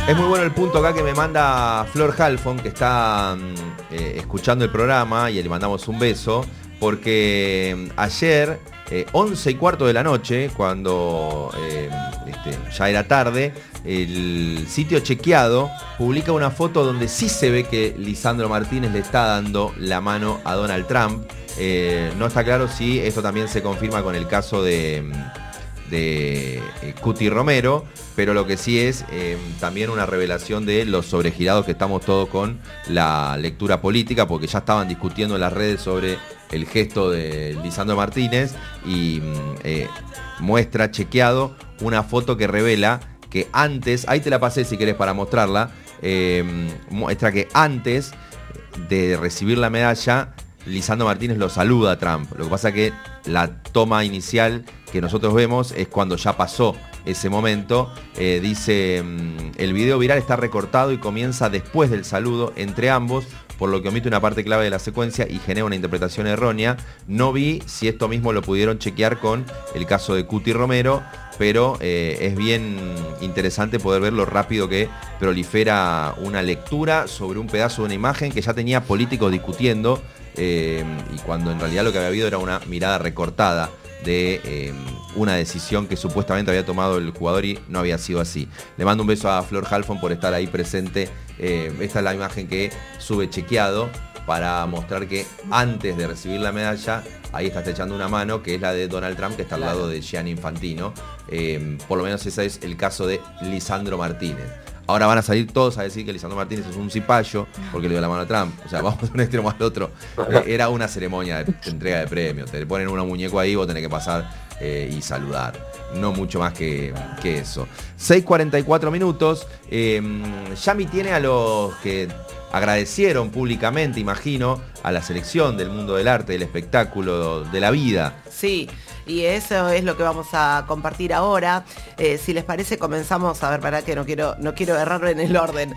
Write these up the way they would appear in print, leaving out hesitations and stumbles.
Es muy bueno el punto acá que me manda Flor Halfon, que está escuchando el programa, y le mandamos un beso, porque ayer, 11:15 de la noche, cuando ya era tarde, el sitio Chequeado publica una foto donde sí se ve que Lisandro Martínez le está dando la mano a Donald Trump. No está claro si esto también se confirma con el caso de Cuti Romero, pero lo que sí es también una revelación de los sobregirados que estamos todos con la lectura política, porque ya estaban discutiendo en las redes sobre el gesto de Lisandro Martínez y muestra Chequeado una foto que revela que antes, ahí te la pasé si querés para mostrarla, muestra que antes de recibir la medalla, Lisandro Martínez lo saluda a Trump. Lo que pasa es que la toma inicial que nosotros vemos es cuando ya pasó ese momento. Dice, el video viral está recortado y comienza después del saludo entre ambos, por lo que omite una parte clave de la secuencia y genera una interpretación errónea. No vi si esto mismo lo pudieron chequear con el caso de Cuti Romero, pero es bien interesante poder ver lo rápido que prolifera una lectura sobre un pedazo de una imagen que ya tenía políticos discutiendo, y cuando en realidad lo que había habido era una mirada recortada de una decisión que supuestamente había tomado el jugador y no había sido así. Le mando un beso a Flor Halfon por estar ahí presente. Esta es la imagen que sube Chequeado para mostrar que antes de recibir la medalla, ahí está echando una mano, que es la de Donald Trump, que está al lado de Gianni Infantino. Por lo menos ese es el caso de Lisandro Martínez. Ahora van a salir todos a decir que Lisandro Martínez es un cipayo porque le dio la mano a Trump. O sea, vamos de un extremo al otro. Era una ceremonia de entrega de premios. Te ponen un muñeco ahí, vos tenés que pasar y saludar. No mucho más que eso. 6:44 minutos. Yami tiene a los que agradecieron públicamente, imagino, a la selección del mundo del arte, del espectáculo, de la vida. Sí. Y eso es lo que vamos a compartir ahora. Si les parece, comenzamos, a ver, para que no quiero errar en el orden.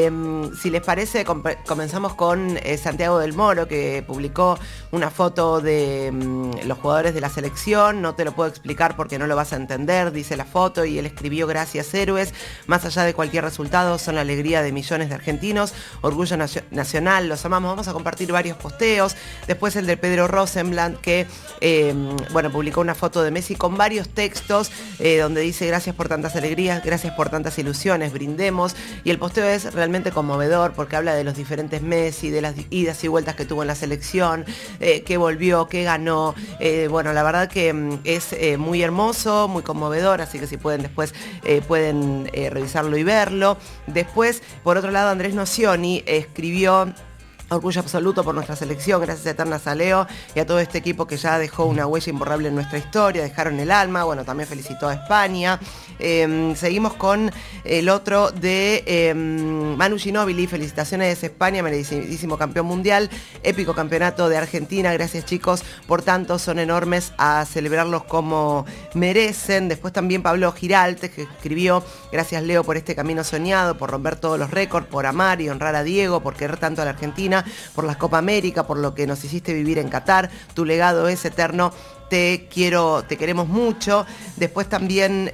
Si les parece, comenzamos con Santiago del Moro, que publicó una foto de los jugadores de la selección. No te lo puedo explicar porque no lo vas a entender, dice la foto, y él escribió: gracias, héroes. Más allá de cualquier resultado, son la alegría de millones de argentinos. Orgullo nacional, los amamos. Vamos a compartir varios posteos. Después el de Pedro Rosenblatt, que, publicó una foto de Messi con varios textos donde dice: gracias por tantas alegrías, gracias por tantas ilusiones, brindemos. Y el posteo es realmente conmovedor porque habla de los diferentes Messi, de las idas y vueltas que tuvo en la selección, que volvió, que ganó. La verdad que es muy hermoso, muy conmovedor, así que si pueden después pueden revisarlo y verlo. Después, por otro lado, Andrés Nocioni escribió: orgullo absoluto por nuestra selección, gracias eternas a Leo y a todo este equipo que ya dejó una huella imborrable en nuestra historia, dejaron el alma. Bueno, también felicitó a España. Seguimos con el otro de Manu Ginóbili: felicitaciones España, merecidísimo campeón mundial, épico campeonato de Argentina, gracias chicos, por tanto son enormes, a celebrarlos como merecen. Después también Pablo Giraltes, que escribió: gracias Leo por este camino soñado, por romper todos los récords, por amar y honrar a Diego, por querer tanto a la Argentina, por la Copa América, por lo que nos hiciste vivir en Qatar, tu legado es eterno, te queremos mucho. Después también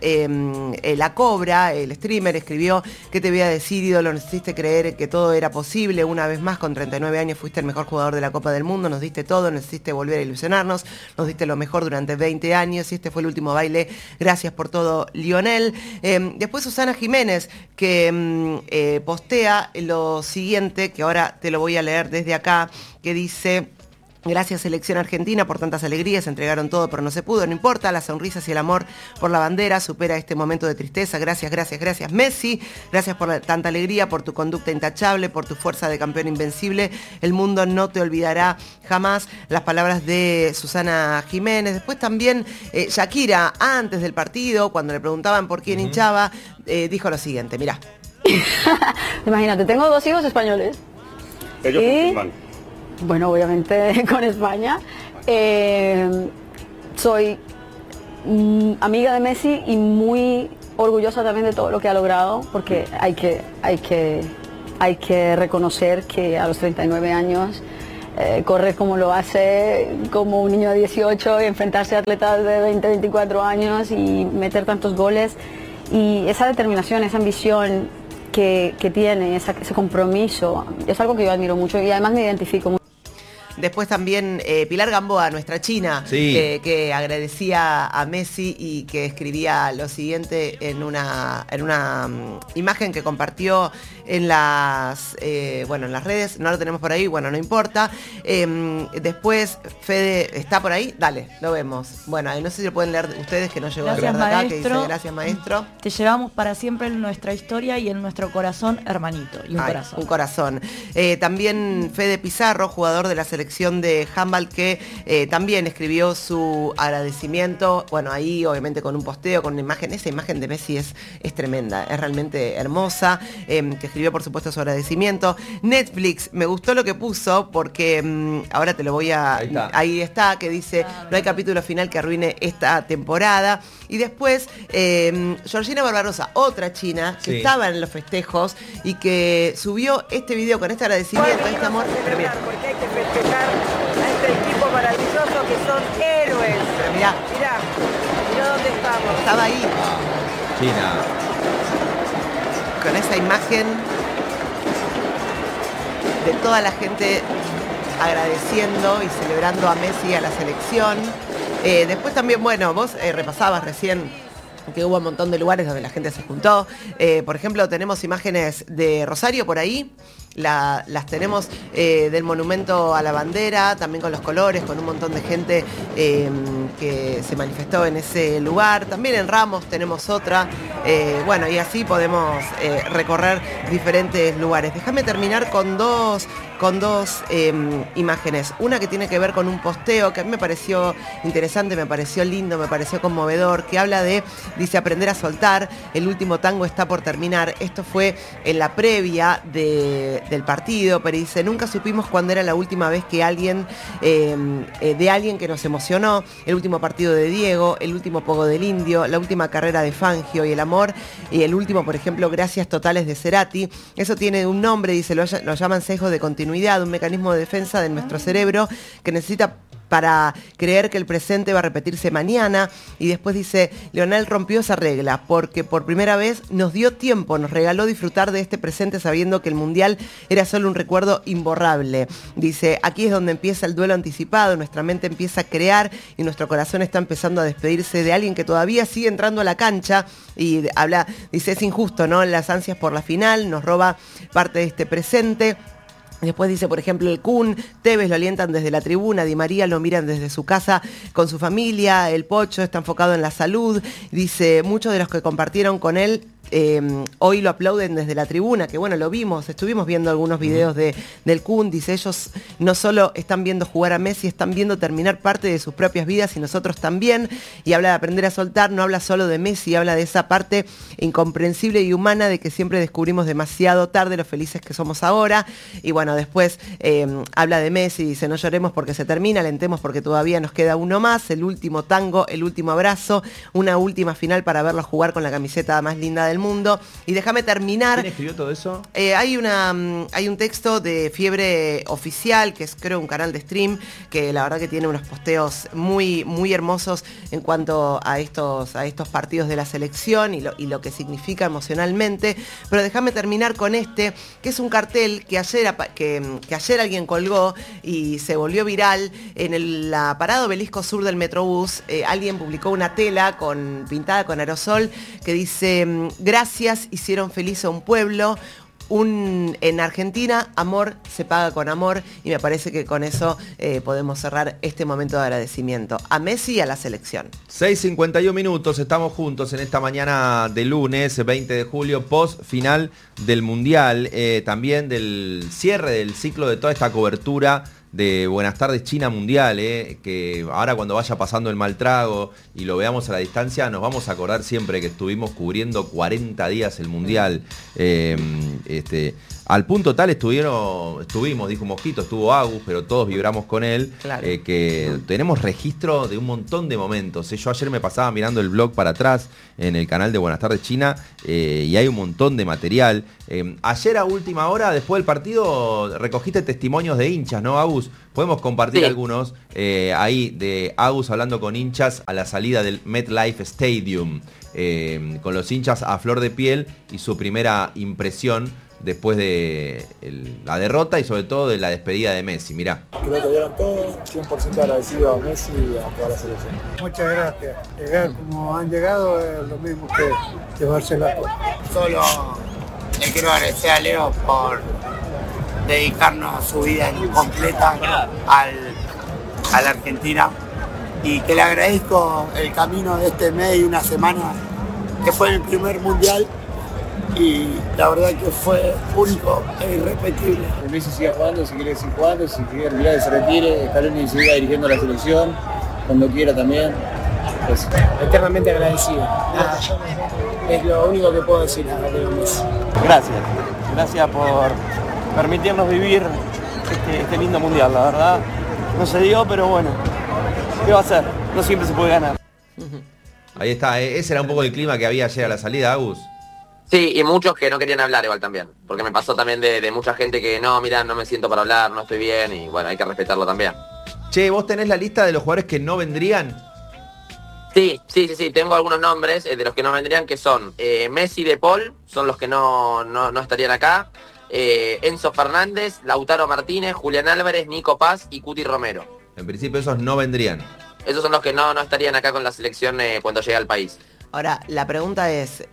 La Cobra, el streamer, escribió: ¿qué te voy a decir, ídolo? Nos hiciste creer que todo era posible. Una vez más, con 39 años, fuiste el mejor jugador de la Copa del Mundo. Nos diste todo, nos hiciste volver a ilusionarnos. Nos diste lo mejor durante 20 años y este fue el último baile. Gracias por todo, Lionel. Después Susana Jiménez, que postea lo siguiente, que ahora te lo voy a leer desde acá, que dice: gracias selección argentina por tantas alegrías, entregaron todo pero no se pudo, no importa, las sonrisas y el amor por la bandera supera este momento de tristeza. Gracias, gracias, gracias Messi, gracias por tanta alegría, por tu conducta intachable, por tu fuerza de campeón invencible, el mundo no te olvidará jamás. Las palabras de Susana Jiménez. Después también Shakira, antes del partido, cuando le preguntaban por quién hinchaba, dijo lo siguiente, mirá. Imagínate, tengo 2 hijos españoles. Ellos confirman. Bueno, obviamente con España. Soy amiga de Messi y muy orgullosa también de todo lo que ha logrado, porque hay que reconocer que a los 39 años correr como lo hace, como un niño de 18, y enfrentarse a atletas de 20, 24 años y meter tantos goles. Y esa determinación, esa ambición, que tiene, ese compromiso, es algo que yo admiro mucho y además me identifico mucho. Después también Pilar Gamboa, nuestra china, sí, que agradecía a Messi y que escribía lo siguiente en una imagen que compartió en las redes. No lo tenemos por ahí, bueno, no importa. Después Fede, ¿está por ahí? Dale, lo vemos. Bueno, no sé si lo pueden leer ustedes, que no llegó a leer de acá, que dice gracias, maestro. Te llevamos para siempre en nuestra historia y en nuestro corazón, hermanito. Y un corazón. También Fede Pizarro, jugador de la selección de handball, que también escribió su agradecimiento, bueno, ahí obviamente con un posteo, con una imagen. Esa imagen de Messi es tremenda, es realmente hermosa, que escribió por supuesto su agradecimiento. Netflix, me gustó lo que puso, porque ahora te lo voy a... Ahí está, que dice, no hay capítulo final que arruine esta temporada. Y después, Georgina Barbarosa, otra china, que estaba en los festejos y que subió este video con este agradecimiento, este amor. Porque hay que festejar a este equipo maravilloso que son héroes. Pero mirá dónde estamos. Estaba ahí. China. Con esa imagen de toda la gente agradeciendo y celebrando a Messi y a la selección. Después también, bueno, vos repasabas recién que hubo un montón de lugares donde la gente se juntó. Por ejemplo, tenemos imágenes de Rosario por ahí. Las tenemos del monumento a la bandera, también con los colores, con un montón de gente que se manifestó en ese lugar. También en Ramos tenemos otra. Bueno, y así podemos recorrer diferentes lugares. Déjame terminar con dos imágenes. Una que tiene que ver con un posteo que a mí me pareció interesante, me pareció lindo, me pareció conmovedor, que habla de, dice, aprender a soltar, el último tango está por terminar. Esto fue en la previa del partido, pero dice, nunca supimos cuándo era la última vez que alguien que nos emocionó, el último partido de Diego, el último pogo del Indio, la última carrera de Fangio y el amor, y el último, por ejemplo, gracias totales de Cerati. Eso tiene un nombre, dice, lo llaman sesgo de continuidad, un mecanismo de defensa de nuestro cerebro que necesita para creer que el presente va a repetirse mañana. Y después dice, Lionel rompió esa regla porque por primera vez nos dio tiempo, nos regaló disfrutar de este presente sabiendo que el Mundial era solo un recuerdo imborrable. Dice, aquí es donde empieza el duelo anticipado, nuestra mente empieza a crear y nuestro corazón está empezando a despedirse de alguien que todavía sigue entrando a la cancha. Y habla, dice, es injusto, ¿no? Las ansias por la final, nos roba parte de este presente. Después dice, por ejemplo, el Kun, Tevez lo alientan desde la tribuna, Di María lo miran desde su casa con su familia, el Pocho está enfocado en la salud. Dice, muchos de los que compartieron con él hoy lo aplauden desde la tribuna, que bueno, lo vimos, estuvimos viendo algunos videos del Kun. Dice, ellos no solo están viendo jugar a Messi, están viendo terminar parte de sus propias vidas y nosotros también. Y habla de aprender a soltar, no habla solo de Messi, habla de esa parte incomprensible y humana de que siempre descubrimos demasiado tarde lo felices que somos ahora. Y bueno, después habla de Messi, dice, no lloremos porque se termina, alentemos porque todavía nos queda uno más, el último tango, el último abrazo, una última final para verlo jugar con la camiseta más linda del mundo. Y déjame terminar. ¿Quién escribió todo eso? Hay un texto de Fiebre Oficial, que es creo un canal de stream, que la verdad que tiene unos posteos muy, muy hermosos en cuanto a estos partidos de la selección y lo que significa emocionalmente. Pero déjame terminar con este, que es un cartel que ayer alguien colgó y se volvió viral en la parada Obelisco Sur del Metrobús. Alguien publicó una tela pintada con aerosol que dice, gracias, hicieron feliz a un pueblo. En Argentina, amor se paga con amor, y me parece que con eso podemos cerrar este momento de agradecimiento a Messi y a la selección. 6:51 minutos, estamos juntos en esta mañana de lunes 20 de julio, post final del Mundial, también del cierre del ciclo de toda esta cobertura de Buenas tardes China Mundial, que ahora cuando vaya pasando el mal trago y lo veamos a la distancia, nos vamos a acordar siempre que estuvimos cubriendo 40 días el Mundial. Al punto tal estuvimos, dijo Mosquito, estuvo Agus, pero todos vibramos con él, Claro. que tenemos registro de un montón de momentos. Yo ayer me pasaba mirando el blog para atrás en el canal de Buenas Tardes China y hay un montón de material. Ayer a última hora, después del partido, recogiste testimonios de hinchas, ¿no, Agus? Podemos compartir algunos ahí de Agus hablando con hinchas a la salida del MetLife Stadium, con los hinchas a flor de piel y su primera impresión después de la derrota y sobre todo de la despedida de Messi. Mirá. Creo que dieron todo, 100% agradecido a Messi y a toda la selección. Muchas gracias. Llegar como han llegado es lo mismo que llevarse la copa. Solo le quiero agradecer a Leo por dedicarnos su vida completa a la Argentina y que le agradezco el camino de este mes y una semana que fue el primer mundial y la verdad que fue único e irrepetible. Messi sigue jugando, si quiere seguir jugando, si quiere retirar, que se retire, Scaloni siga dirigiendo la selección, cuando quiera también. Pues, eternamente agradecido. Nada, es lo único que puedo decir a Leo Messi. Gracias por permitirnos vivir este lindo mundial, la verdad. No se dio, pero bueno, ¿qué va a hacer? No siempre se puede ganar. Ahí está, ese era un poco el clima que había ayer a la salida, Agus. Sí, y muchos que no querían hablar igual también, porque me pasó también de mucha gente que no, mira, no me siento para hablar, no estoy bien y bueno, hay que respetarlo también. Che, ¿vos tenés la lista de los jugadores que no vendrían? Sí, tengo algunos nombres de los que no vendrían que son Messi y De Paul, son los que no estarían acá, Enzo Fernández, Lautaro Martínez, Julián Álvarez, Nico Paz y Cuti Romero. En principio esos no vendrían. Esos son los que no estarían acá con la selección cuando llegue al país. Ahora, la pregunta es,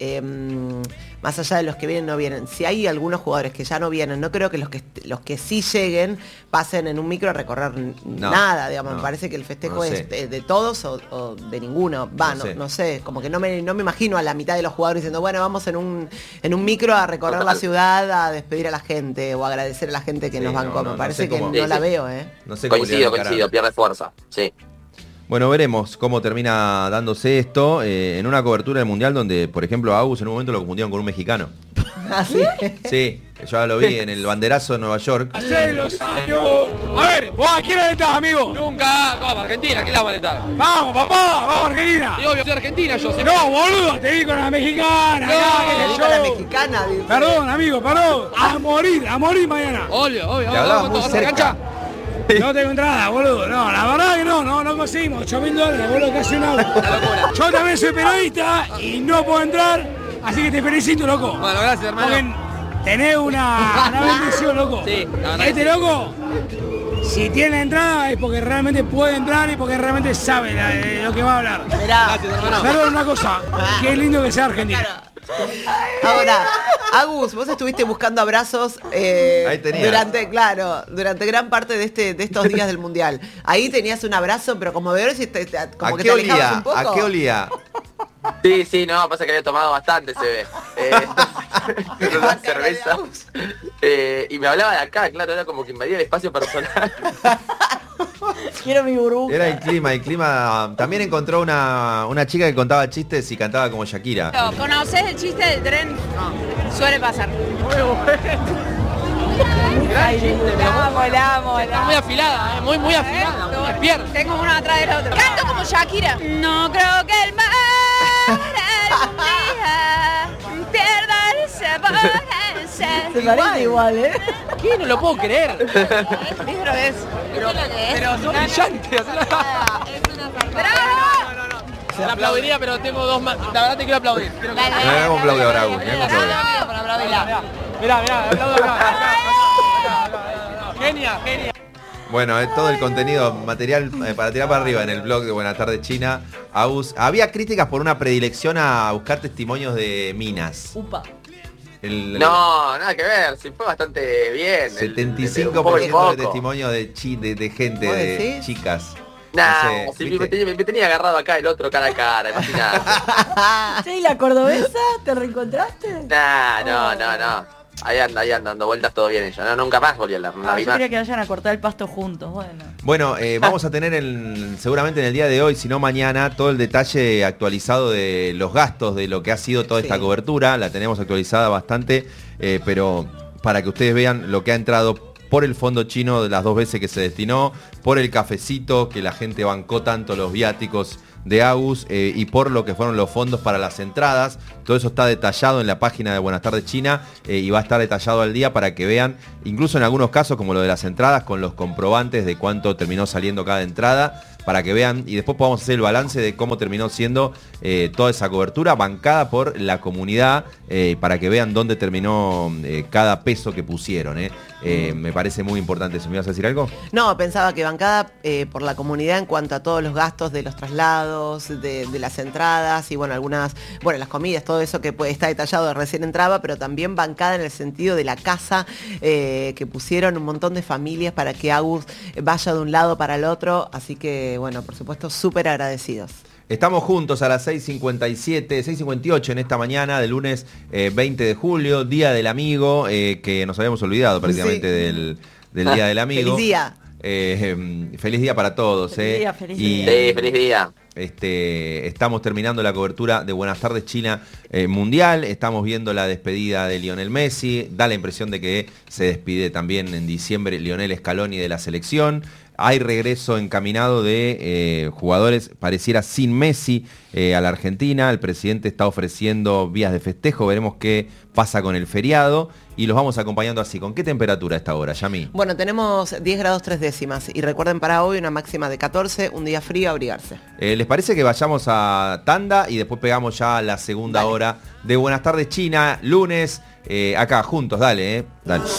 más allá de los que vienen o no vienen, si hay algunos jugadores que ya no vienen, no creo que los que sí lleguen pasen en un micro a recorrer nada, digamos. Me parece que el festejo es de todos o de ninguno. No sé, como que no me imagino a la mitad de los jugadores diciendo, bueno, vamos en un micro a recorrer la ciudad, a despedir a la gente o a agradecer a la gente que nos bancó. Me parece que no la veo, No sé coincido, pierde fuerza, sí. Bueno, veremos cómo termina dándose esto en una cobertura del Mundial donde, por ejemplo, a Agus en un momento lo confundieron con un mexicano. ¿Ah, sí? Sí, yo lo vi en el banderazo de Nueva York. ¡Hacé los años! A ver, ¿vos a quién alentás, amigo? Nunca. Vamos, Argentina, ¿quién la va a alentar? ¡Vamos, papá! ¡Vamos, Argentina! Y obvio, soy Argentina, yo sé. No, boludo, te vi con la mexicana. No, con la mexicana. Dice. Perdón, amigo, perdón. A morir mañana. Obvio. Te hablaba muy cerca. No tengo entrada, boludo. No, la verdad que no conseguimos. $8.000, boludo, casi un auto. Yo también soy periodista y no puedo entrar, así que te felicito, loco. Bueno, gracias, hermano. Porque tenés una bendición, loco. Sí, la verdad. Loco, si tiene entrada es porque realmente puede entrar y porque realmente sabe lo que va a hablar. Mirá. Gracias, hermano. Perdón, una cosa. Qué lindo que sea Argentina. Claro. Ahora, Agus, vos estuviste buscando abrazos durante gran parte de estos días del Mundial. Ahí tenías un abrazo, pero como veo como que te alejabas un poco. ¿A qué olía? Sí, no, pasa que había tomado bastante, se ve. Una cerveza. Y me hablaba de acá, claro, era como que invadía el espacio personal. Quiero mi burbuja. Era el clima. También encontró una chica que contaba chistes y cantaba como Shakira. ¿Conoces el chiste del tren? No, suele pasar. La amo. Está muy afilada, muy afilada. Tengo uno atrás del otro. Canto como Shakira. No creo que el mar algún día pierda el sabor. Se parece igual, ¿eh? ¿Qué? No lo puedo creer. Libro es. Pero son brillantes. ¡Bravo! Se la aplaudiría, pero tengo dos más. La verdad te quiero aplaudir. Hagamos un aplauso ahora, Agus. Mirá, aplaudo acá. Genia. Bueno, es todo el contenido material para tirar para arriba en el blog de Buenas Tardes China. Agus, había críticas por una predilección a buscar testimonios de minas. Upa. No, nada que ver, sí fue bastante bien. 75% de testimonios de gente, de chicas. Nah, no sé, me tenía agarrado acá el otro cara a cara, imagínate. Sí, la cordobesa, ¿te reencontraste? No. Ahí anda dando vueltas todo bien ella. No, nunca más volví a hablar. Yo quería que vayan a cortar el pasto juntos, Bueno, vamos a tener seguramente en el día de hoy, si no mañana, todo el detalle actualizado de los gastos de lo que ha sido toda esta cobertura. La tenemos actualizada bastante, pero para que ustedes vean lo que ha entrado por el fondo chino de las 2 veces que se destinó, por el cafecito que la gente bancó tanto, los viáticos de Agus, y por lo que fueron los fondos para las entradas. Todo eso está detallado en la página de Buenas Tardes China, y va a estar detallado al día para que vean, incluso en algunos casos como lo de las entradas, con los comprobantes de cuánto terminó saliendo cada entrada, para que vean, y después podamos hacer el balance de cómo terminó siendo toda esa cobertura bancada por la comunidad, para que vean dónde terminó cada peso que pusieron. Me parece muy importante eso. ¿Me ibas a decir algo? No, pensaba que bancada por la comunidad en cuanto a todos los gastos de los traslados, de las entradas y bueno, las comidas, todo eso que está detallado de recién entraba, pero también bancada en el sentido de la casa que pusieron un montón de familias para que Agus vaya de un lado para el otro, así que bueno, por supuesto, súper agradecidos. Estamos juntos a las 6:58 en esta mañana de lunes 20 de julio, Día del Amigo, que nos habíamos olvidado prácticamente del Día del Amigo. ¡Feliz día! Feliz día para todos. Feliz día, feliz día. Sí, feliz día. Estamos terminando la cobertura de Buenas Tardes China Mundial, estamos viendo la despedida de Lionel Messi, da la impresión de que se despide también en diciembre Lionel Scaloni de la selección. Hay regreso encaminado de jugadores, pareciera sin Messi, a la Argentina. El presidente está ofreciendo vías de festejo, veremos qué pasa con el feriado y los vamos acompañando así. ¿Con qué temperatura a esta hora, Yami? Bueno, tenemos 10 grados 3 décimas y recuerden para hoy una máxima de 14, un día frío, abrigarse. ¿Les parece que vayamos a tanda y después pegamos ya la segunda hora de Buenas Tardes China, lunes, acá juntos? Dale.